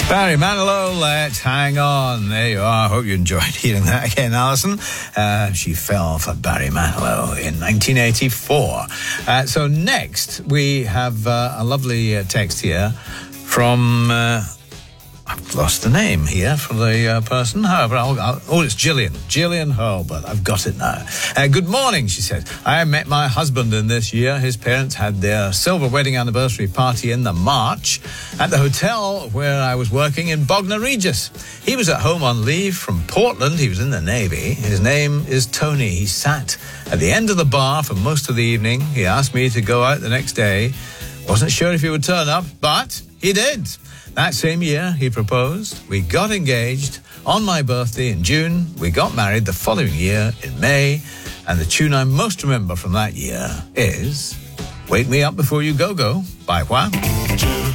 Barry Manilow, Let's Hang On. There you are. I hope you enjoyed hearing that again, Alison. She fell for Barry Manilow in 1984. So next, we have a lovely text here from... I've lost the name here for the person. However, it's Gillian. Gillian Hurlbert. I've got it now. Good morning, she said. I met my husband in this year. His parents had their silver wedding anniversary party in the March at the hotel where I was working in Bognor Regis. He was at home on leave from Portland. He was in the Navy. His name is Tony. He sat at the end of the bar for most of the evening. He asked me to go out the next day. Wasn't sure if he would turn up, but he did. That same year, he proposed. We got engaged on my birthday in June. We got married the following year in May. And the tune I most remember from that year is Wake Me Up Before You Go Go by Wham!